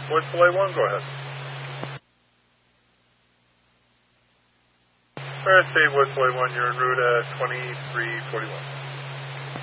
Voice Delay 1, go ahead. Alright, State Voice Delay 1, you're en route at 2341.